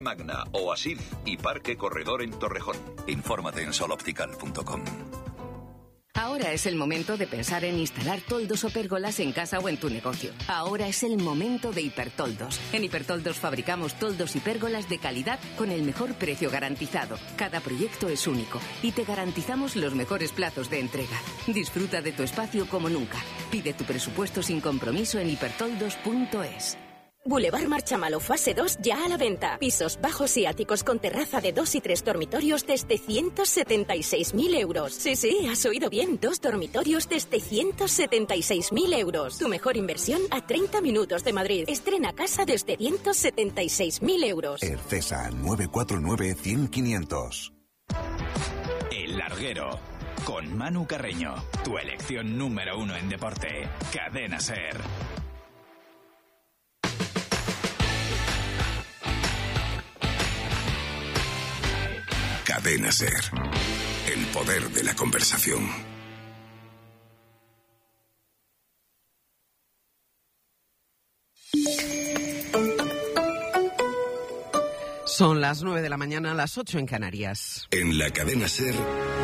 Magna, Oasif y Parque Corredor en Torrejón. Infórmate en soloptical.com. Ahora es el momento de pensar en instalar toldos o pérgolas en casa o en tu negocio. Ahora es el momento de Hipertoldos. En Hipertoldos fabricamos toldos y pérgolas de calidad con el mejor precio garantizado. Cada proyecto es único y te garantizamos los mejores plazos de entrega. Disfruta de tu espacio como nunca. Pide tu presupuesto sin compromiso en hipertoldos.es. Boulevard Marchamalo fase 2 ya a la venta. Pisos bajos y áticos con terraza de 2 y 3 dormitorios desde 176.000 euros. Sí, has oído bien. 2 dormitorios desde 176.000 euros. Tu mejor inversión a 30 minutos de Madrid. Estrena casa desde 176.000 euros. Ercesa 949-100-500. El Larguero. Con Manu Carreño. Tu elección número 1 en deporte. Cadena SER. Cadena SER. El poder de la conversación. Son las 9 de la mañana, las 8 en Canarias. En la Cadena SER.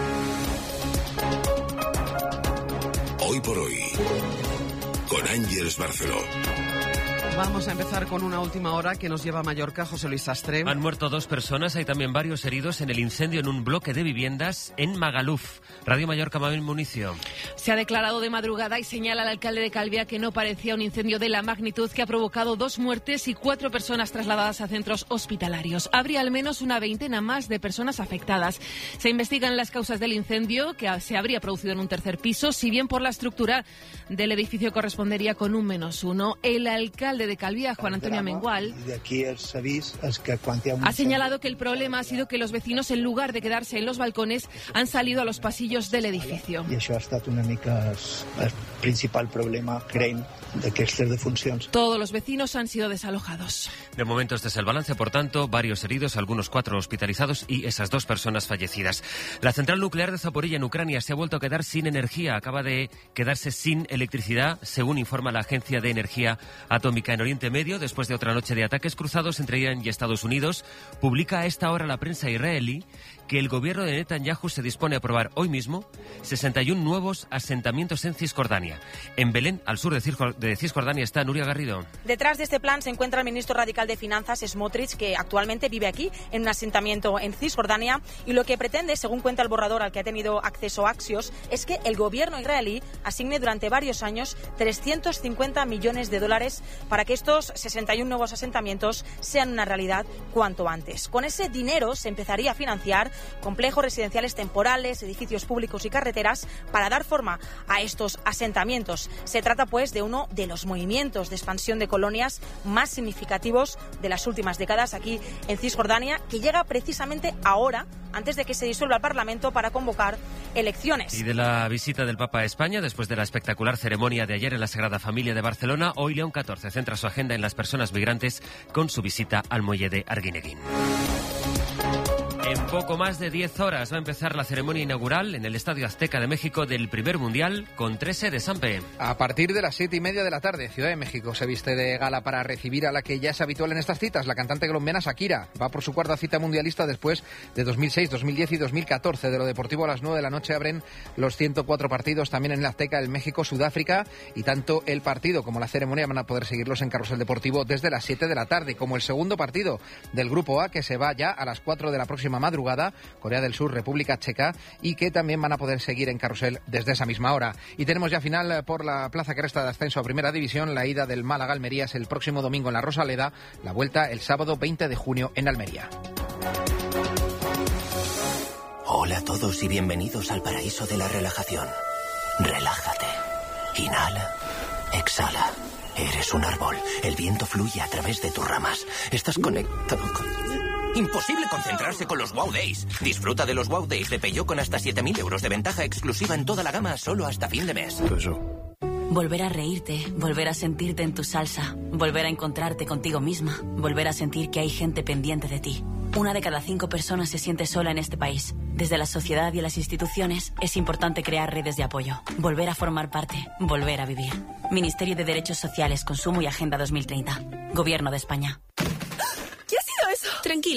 Hoy por hoy. Con Ángeles Barceló. Vamos a empezar con una última hora que nos lleva a Mallorca. José Luis Sastre. Han muerto 2 personas, hay también varios heridos en el incendio en un bloque de viviendas en Magaluf. Radio Mallorca, Mabel Municio. Se ha declarado de madrugada y señala al alcalde de Calvia que no parecía un incendio de la magnitud que ha provocado 2 muertes y 4 personas trasladadas a centros hospitalarios. Habría al menos una veintena más de personas afectadas. Se investigan las causas del incendio, que se habría producido en un tercer piso, si bien por la estructura del edificio correspondería con un -1. El alcalde de Calvia, Juan Antonio Amengual, ha señalado que el problema ha sido que los vecinos, en lugar de quedarse en los balcones, han salido a los pasillos del edificio. I això ha estat una mica el principal problema, creiem, d'aquestes defuncions. Todos los vecinos han sido desalojados. De momento este es el balance, por tanto, varios heridos, algunos 4 hospitalizados y esas 2 personas fallecidas. La central nuclear de Zaporilla en Ucrania se ha vuelto a quedar sin energía, acaba de quedarse sin electricidad, según informa la Agencia de Energía Atómica. En Oriente Medio, después de otra noche de ataques cruzados entre Irán y Estados Unidos, publica a esta hora la prensa israelí que el gobierno de Netanyahu se dispone a aprobar hoy mismo 61 nuevos asentamientos en Cisjordania. En Belén, al sur de Cisjordania, está Nuria Garrido. Detrás de este plan se encuentra el ministro radical de Finanzas, Smotrich, que actualmente vive aquí, en un asentamiento en Cisjordania, y lo que pretende, según cuenta el borrador al que ha tenido acceso Axios, es que el gobierno israelí asigne durante varios años 350 millones de dólares para que estos 61 nuevos asentamientos sean una realidad cuanto antes. Con ese dinero se empezaría a financiar complejos residenciales temporales, edificios públicos y carreteras para dar forma a estos asentamientos. Se trata, pues, de uno de los movimientos de expansión de colonias más significativos de las últimas décadas aquí en Cisjordania, que llega precisamente ahora, antes de que se disuelva el Parlamento para convocar elecciones. Y de la visita del Papa a España, después de la espectacular ceremonia de ayer en la Sagrada Familia de Barcelona, hoy León XIV centra su agenda en las personas migrantes con su visita al muelle de Arguineguín. En poco más de 10 horas va a empezar la ceremonia inaugural en el Estadio Azteca de México del primer Mundial con 3 sedes, Sampe. A partir de las 7:30 de la tarde, Ciudad de México se viste de gala para recibir a la que ya es habitual en estas citas, la cantante colombiana Shakira. Va por su 4ª cita mundialista después de 2006, 2010 y 2014. De lo deportivo, a las 9 de la noche abren los 104 partidos también en el Azteca, el México-Sudáfrica, y tanto el partido como la ceremonia van a poder seguirlos en Carrusel Deportivo desde las 7 de la tarde, como el segundo partido del Grupo A, que se va ya a las 4 de la próxima madrugada, Corea del Sur, República Checa, y que también van a poder seguir en Carrusel desde esa misma hora. Y tenemos ya final por la plaza que resta de ascenso a Primera División. La ida del Málaga Almería es el próximo domingo en la Rosaleda, la vuelta el sábado 20 de junio en Almería. Hola a todos y bienvenidos al paraíso de la relajación. Relájate. Inhala. Exhala. Eres un árbol. El viento fluye a través de tus ramas. Estás conectado con... Imposible concentrarse con los Wow Days. Disfruta de los Wow Days de Peugeot con hasta 7.000 euros de ventaja exclusiva en toda la gama solo hasta fin de mes. Volver a reírte, volver a sentirte en tu salsa, volver a encontrarte contigo misma, volver a sentir que hay gente pendiente de ti. 1 de cada 5 personas se siente sola en este país. Desde la sociedad y las instituciones es importante crear redes de apoyo, volver a formar parte, volver a vivir. Ministerio de Derechos Sociales, Consumo y Agenda 2030. Gobierno de España. ¿Qué ha sido eso? Tranquilo.